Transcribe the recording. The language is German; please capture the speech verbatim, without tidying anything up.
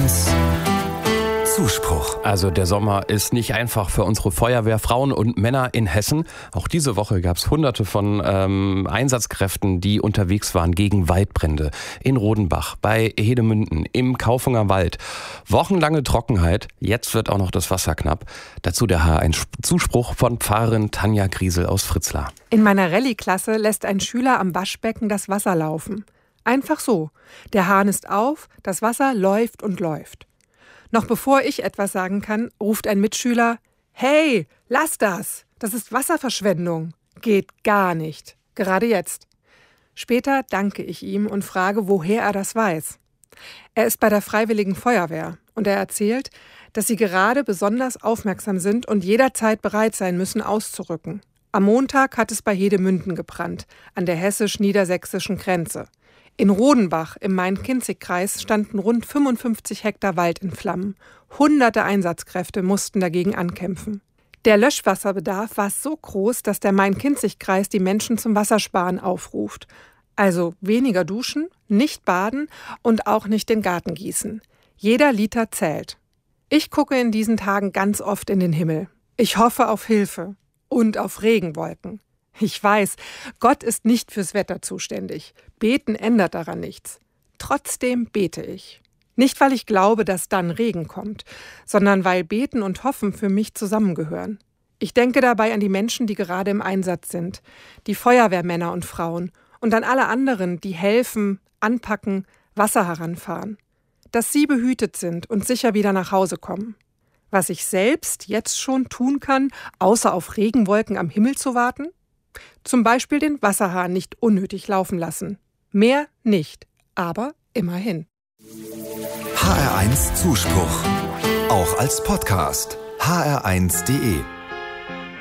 eins Zuspruch. Also der Sommer ist nicht einfach für unsere Feuerwehrfrauen und Männer in Hessen. Auch diese Woche gab es hunderte von ähm, Einsatzkräften, die unterwegs waren gegen Waldbrände. In Rodenbach, bei Hedemünden, im Kaufunger Wald. Wochenlange Trockenheit, jetzt wird auch noch das Wasser knapp. Dazu der H eins Zuspruch von Pfarrerin Tanja Griesel aus Fritzlar. In meiner Rallye-Klasse lässt ein Schüler am Waschbecken das Wasser laufen. Einfach so. Der Hahn ist auf, das Wasser läuft und läuft. Noch bevor ich etwas sagen kann, ruft ein Mitschüler: Hey, lass das! Das ist Wasserverschwendung. Geht gar nicht. Gerade jetzt. Später danke ich ihm und frage, woher er das weiß. Er ist bei der Freiwilligen Feuerwehr und er erzählt, dass sie gerade besonders aufmerksam sind und jederzeit bereit sein müssen, auszurücken. Am Montag hat es bei Hedemünden gebrannt, an der hessisch-niedersächsischen Grenze. In Rodenbach im Main-Kinzig-Kreis standen rund fünfundfünfzig Hektar Wald in Flammen. Hunderte Einsatzkräfte mussten dagegen ankämpfen. Der Löschwasserbedarf war so groß, dass der Main-Kinzig-Kreis die Menschen zum Wassersparen aufruft. Also weniger duschen, nicht baden und auch nicht den Garten gießen. Jeder Liter zählt. Ich gucke in diesen Tagen ganz oft in den Himmel. Ich hoffe auf Hilfe und auf Regenwolken. Ich weiß, Gott ist nicht fürs Wetter zuständig. Beten ändert daran nichts. Trotzdem bete ich. Nicht, weil ich glaube, dass dann Regen kommt, sondern weil Beten und Hoffen für mich zusammengehören. Ich denke dabei an die Menschen, die gerade im Einsatz sind, die Feuerwehrmänner und Frauen und an alle anderen, die helfen, anpacken, Wasser heranfahren. Dass sie behütet sind und sicher wieder nach Hause kommen. Was ich selbst jetzt schon tun kann, außer auf Regenwolken am Himmel zu warten? Zum Beispiel den Wasserhahn nicht unnötig laufen lassen. Mehr nicht, aber immerhin. H R eins Zuspruch. Auch als Podcast. h r eins punkt d e